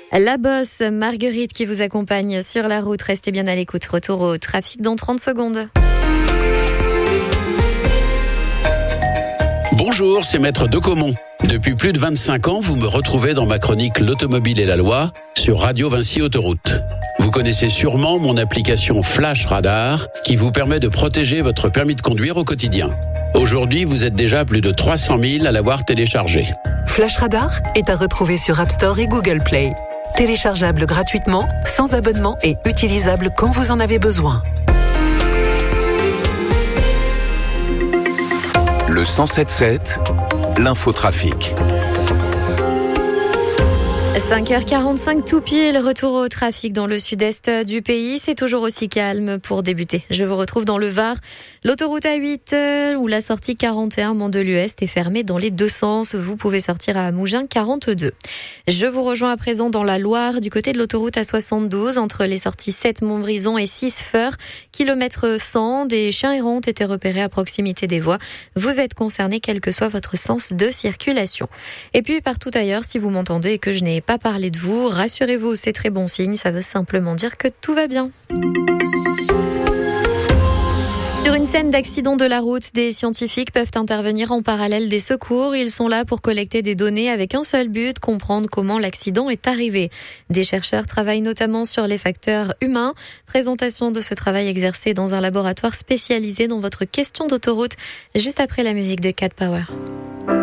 La bosse Marguerite qui vous accompagne sur la route. Restez bien à l'écoute. Retour au trafic dans 30 secondes. Bonjour, c'est Maître Decomont. Depuis plus de 25 ans, vous me retrouvez dans ma chronique L'automobile et la loi sur Radio Vinci Autoroute. Vous connaissez sûrement mon application Flash Radar qui vous permet de protéger votre permis de conduire au quotidien. Aujourd'hui, vous êtes déjà plus de 300 000 à l'avoir téléchargé. Flash Radar est à retrouver sur App Store et Google Play. Téléchargeable gratuitement, sans abonnement et utilisable quand vous en avez besoin. Le 107.7, l'infotrafic. 5h45 tout pile, retour au trafic dans le sud-est du pays. C'est toujours aussi calme pour débuter. Je vous retrouve dans le Var. L'autoroute A8 où la sortie 41 Mandelieu-Est est fermée dans les deux sens. Vous pouvez sortir à Mougins 42. Je vous rejoins à présent dans la Loire du côté de l'autoroute A72 entre les sorties 7 Montbrison et 6 Feurs. Kilomètre 100, des chiens errants ont été repérés à proximité des voies. Vous êtes concernés quel que soit votre sens de circulation. Et puis partout ailleurs, si vous m'entendez et que je n'ai pas parler de vous, rassurez-vous, c'est très bon signe, ça veut simplement dire que tout va bien. Sur une scène d'accident de la route, des scientifiques peuvent intervenir en parallèle des secours. Ils sont là pour collecter des données avec un seul but, comprendre comment l'accident est arrivé. Des chercheurs travaillent notamment sur les facteurs humains. Présentation de ce travail exercé dans un laboratoire spécialisé dans votre question d'autoroute, juste après la musique de Cat Power.